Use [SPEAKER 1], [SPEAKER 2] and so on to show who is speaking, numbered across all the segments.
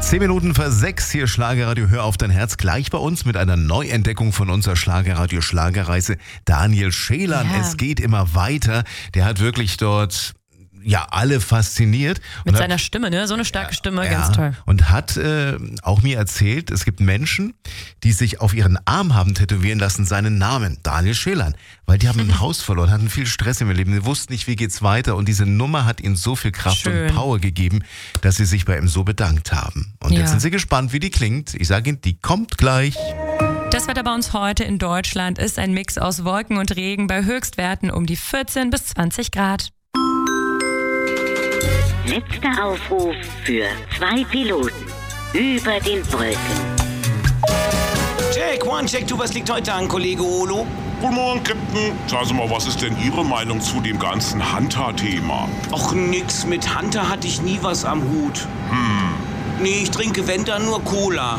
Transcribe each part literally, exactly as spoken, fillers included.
[SPEAKER 1] Zehn Minuten vor sechs, hier Schlagerradio, hör auf dein Herz. Gleich bei uns mit einer Neuentdeckung von unserer Schlagerradio Schlagerreise. Daniel Schelan, ja. Es geht immer weiter. Der hat wirklich dort... ja, alle fasziniert.
[SPEAKER 2] Mit
[SPEAKER 1] und
[SPEAKER 2] seiner
[SPEAKER 1] hat,
[SPEAKER 2] Stimme, ne? So eine starke
[SPEAKER 1] ja,
[SPEAKER 2] Stimme,
[SPEAKER 1] ja,
[SPEAKER 2] ganz toll.
[SPEAKER 1] Und hat äh, auch mir erzählt, es gibt Menschen, die sich auf ihren Arm haben tätowieren lassen, seinen Namen, Daniel Schelan. Weil die haben ein Haus verloren, hatten viel Stress im Leben, die wussten nicht, wie geht's weiter. Und diese Nummer hat ihnen so viel Kraft
[SPEAKER 2] Schön.
[SPEAKER 1] und Power gegeben, dass sie sich bei ihm so bedankt haben. Und
[SPEAKER 2] Ja.
[SPEAKER 1] jetzt sind sie gespannt, wie die klingt. Ich sage Ihnen, die kommt gleich.
[SPEAKER 2] Das Wetter bei uns heute in Deutschland ist ein Mix aus Wolken und Regen bei Höchstwerten um die vierzehn bis zwanzig Grad.
[SPEAKER 3] Letzter Aufruf für zwei Piloten über den Wolken.
[SPEAKER 4] Check, one, check, two, was liegt heute an, Kollege Olo?
[SPEAKER 5] Guten Morgen, Captain. Sagen Sie mal, was ist denn Ihre Meinung zu dem ganzen Hunter-Thema?
[SPEAKER 4] Och, nix, mit Hunter hatte ich nie was am Hut.
[SPEAKER 5] Hm.
[SPEAKER 4] Nee, ich trinke, wenn dann, nur Cola.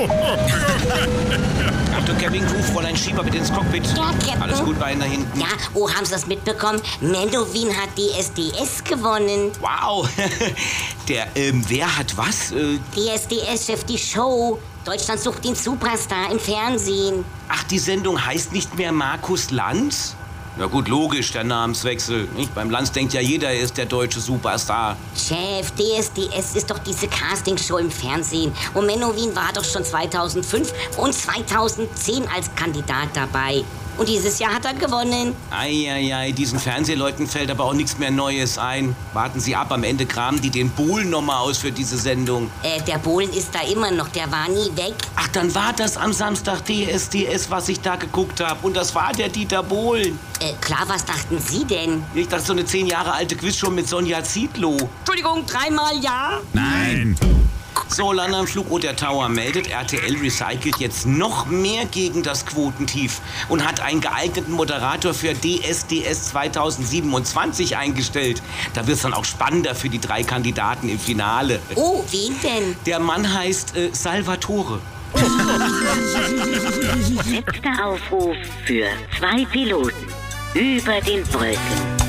[SPEAKER 4] Doktor Kevin Crew, Fräulein Schieber, bitte ins Cockpit.
[SPEAKER 6] Ja, Captain.
[SPEAKER 4] Alles gut, Bein da hinten.
[SPEAKER 6] Ja, oh, haben Sie das mitbekommen? Menowin hat D S D S gewonnen.
[SPEAKER 4] Wow. Der, ähm, wer hat was? Äh,
[SPEAKER 6] D S D S-Chef, die Show. Deutschland sucht den Superstar im Fernsehen.
[SPEAKER 4] ach, die Sendung heißt nicht mehr Markus Lanz? Na gut, logisch, der Namenswechsel. Nicht? Beim Lanz denkt ja jeder, er ist der deutsche Superstar.
[SPEAKER 6] Chef, D S D S ist doch diese Castingshow im Fernsehen. Und Menowin war doch schon zweitausendfünf und zweitausendzehn als Kandidat dabei. Und dieses Jahr hat er gewonnen.
[SPEAKER 4] Eieiei, diesen Fernsehleuten fällt aber auch nichts mehr Neues ein. Warten Sie ab, am Ende kramen die den Bohlen nochmal aus für diese Sendung.
[SPEAKER 6] Äh, der Bohlen ist da immer noch, der war nie weg.
[SPEAKER 4] Ach, dann war das am Samstag D S D S, was ich da geguckt habe. Und das war der Dieter Bohlen.
[SPEAKER 6] Äh, klar, was dachten Sie denn?
[SPEAKER 4] Ich dachte, so eine zehn Jahre alte Quizshow mit Sonja Zietlow. Entschuldigung, dreimal ja?
[SPEAKER 5] Nein.
[SPEAKER 4] So, Landanflug oder Tower meldet, R T L recycelt jetzt noch mehr gegen das Quotentief und hat einen geeigneten Moderator für D S D S zweitausendsiebenundzwanzig eingestellt. Da wird's dann auch spannender für die drei Kandidaten im Finale.
[SPEAKER 6] Oh, wen denn?
[SPEAKER 4] Der Mann heißt äh, Salvatore.
[SPEAKER 3] Letzter Aufruf für zwei Piloten über den Wolken.